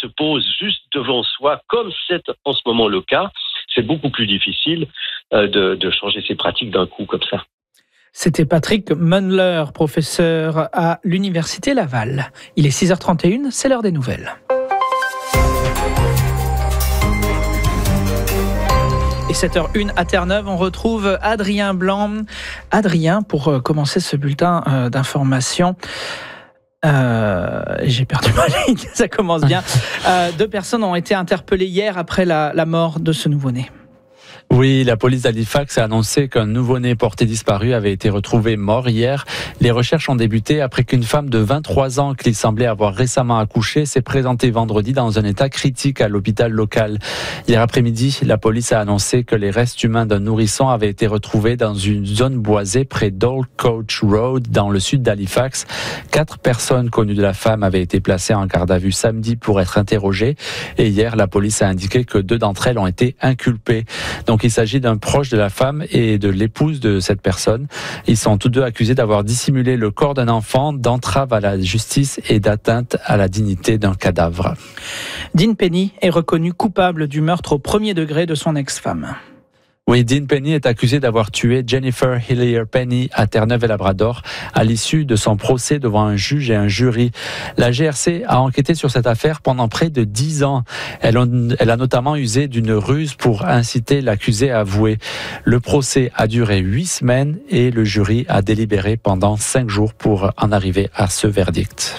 se pose juste devant soi, comme c'est en ce moment le cas, c'est beaucoup plus difficile de changer ses pratiques d'un coup comme ça. C'était Patrick Mundler, professeur à l'Université Laval. Il est 6h31, c'est l'heure des nouvelles. Et 7h01 à Terre-Neuve, on retrouve Adrien Blanc. Adrien, pour commencer ce bulletin d'information, j'ai perdu ma ligne, ça commence bien. 2 personnes ont été interpellées hier après la mort de ce nouveau-né. Oui, la police d'Halifax a annoncé qu'un nouveau-né porté disparu avait été retrouvé mort hier. Les recherches ont débuté après qu'une femme de 23 ans qui semblait avoir récemment accouché s'est présentée vendredi dans un état critique à l'hôpital local. Hier après-midi, la police a annoncé que les restes humains d'un nourrisson avaient été retrouvés dans une zone boisée près d'Old Coach Road dans le sud d'Halifax. 4 personnes connues de la femme avaient été placées en garde à vue samedi pour être interrogées. Et hier, la police a indiqué que 2 d'entre elles ont été inculpées. Donc il s'agit d'un proche de la femme et de l'épouse de cette personne. Ils sont tous 2 accusés d'avoir dissimulé le corps d'un enfant, d'entrave à la justice et d'atteinte à la dignité d'un cadavre. Dean Penny est reconnu coupable du meurtre au premier degré de son ex-femme. Oui, Dean Penny est accusé d'avoir tué Jennifer Hillier Penny à Terre-Neuve-et-Labrador à l'issue de son procès devant un juge et un jury. La GRC a enquêté sur cette affaire pendant près de 10 ans. Elle a notamment usé d'une ruse pour inciter l'accusé à avouer. Le procès a duré 8 semaines et le jury a délibéré pendant 5 jours pour en arriver à ce verdict.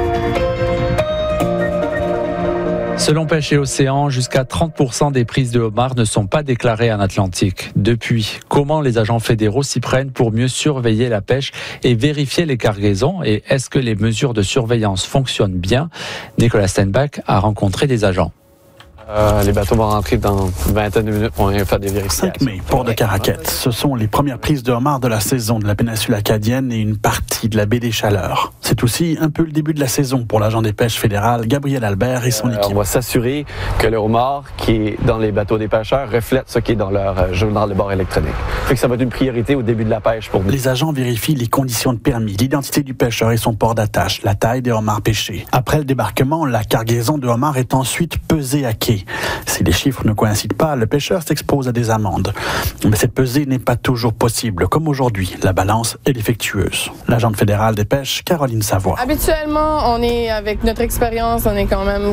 Selon Pêche et Océan, jusqu'à 30% des prises de homards ne sont pas déclarées en Atlantique. Depuis, comment les agents fédéraux s'y prennent pour mieux surveiller la pêche et vérifier les cargaisons? Et est-ce que les mesures de surveillance fonctionnent bien? Nicolas Steinbach a rencontré des agents. Les bateaux vont rentrer dans une vingtaine de minutes pour faire des vérifications. 5 mai, port de Caraquette. Ce sont les premières prises de homards de la saison de la péninsule acadienne et une partie de la baie des Chaleurs. C'est aussi un peu le début de la saison pour l'agent des pêches fédérales, Gabriel Albert et son équipe. On va s'assurer que le homard qui est dans les bateaux des pêcheurs reflète ce qui est dans leur journal de bord électronique. Fait que ça va être une priorité au début de la pêche pour nous. Les agents vérifient les conditions de permis, l'identité du pêcheur et son port d'attache, la taille des homards pêchés. Après le débarquement, la cargaison de homards est ensuite pesée à quai. Si les chiffres ne coïncident pas, le pêcheur s'expose à des amendes. Mais cette pesée n'est pas toujours possible. Comme aujourd'hui, la balance est défectueuse. L'agente fédérale des pêches, Caroline Savoie. Habituellement, on est avec notre expérience, on est quand même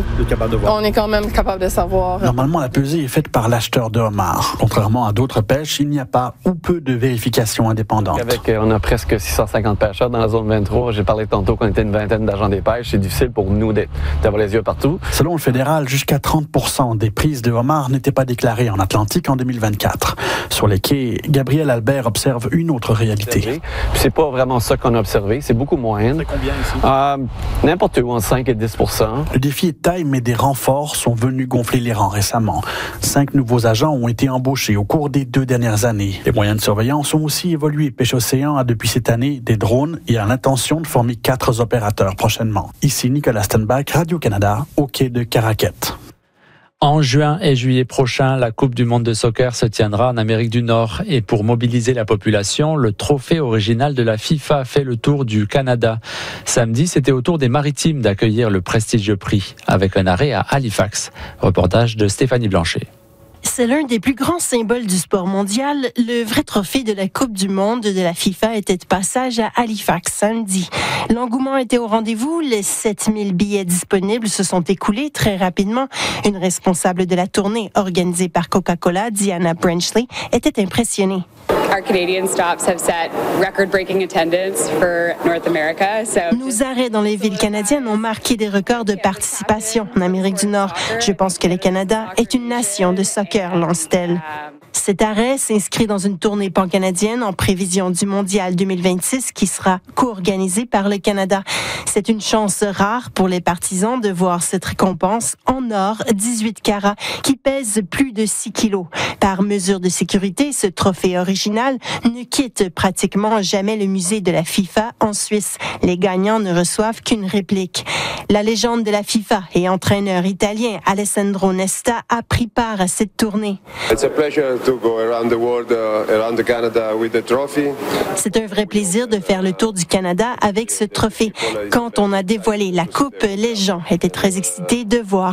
capable de savoir. Normalement, la pesée est faite par l'acheteur de homards. Contrairement à d'autres pêches, il n'y a pas ou peu de vérification indépendante. On a presque 650 pêcheurs dans la zone 23. J'ai parlé tantôt qu'on était une vingtaine d'agents des pêches. C'est difficile pour nous d'avoir les yeux partout. Selon le fédéral, jusqu'à 30% des prises de homards n'étaient pas déclarées en Atlantique en 2024. Sur les quais, Gabriel Albert observe une autre réalité. C'est pas vraiment ça qu'on a observé, c'est beaucoup moins. C'est combien ici? N'importe où, entre 5 et 10%. Le défi est de taille, mais des renforts sont venus gonfler les rangs récemment. 5 nouveaux agents ont été embauchés au cours des 2 dernières années. Les moyens de surveillance ont aussi évolué. Pêche Océan a depuis cette année des drones et a l'intention de former 4 opérateurs prochainement. Ici Nicolas Steinbach, Radio-Canada, au quai de Caraquette. En juin et juillet prochain, la Coupe du monde de soccer se tiendra en Amérique du Nord. Et pour mobiliser la population, le trophée original de la FIFA fait le tour du Canada. Samedi, c'était au tour des Maritimes d'accueillir le prestigieux prix, avec un arrêt à Halifax. Reportage de Stéphanie Blanchet. C'est l'un des plus grands symboles du sport mondial. Le vrai trophée de la Coupe du monde de la FIFA était de passage à Halifax samedi. L'engouement était au rendez-vous. Les 7000 billets disponibles se sont écoulés très rapidement. Une responsable de la tournée organisée par Coca-Cola, Diana Brenchley, était impressionnée. Nos arrêts dans les villes canadiennes ont marqué des records de participation en Amérique du Nord. Je pense que le Canada est une nation de soccer, lance-t-elle. Cet arrêt s'inscrit dans une tournée pan-canadienne en prévision du Mondial 2026 qui sera co-organisée par le Canada. C'est une chance rare pour les partisans de voir cette récompense en or 18 carats qui pèse plus de 6 kilos. Par mesure de sécurité, ce trophée original ne quitte pratiquement jamais le musée de la FIFA en Suisse. Les gagnants ne reçoivent qu'une réplique. La légende de la FIFA et entraîneur italien Alessandro Nesta a pris part à cette tournée. C'est un vrai plaisir de faire le tour du Canada avec ce trophée. Quand on a dévoilé la coupe, les gens étaient très excités de voir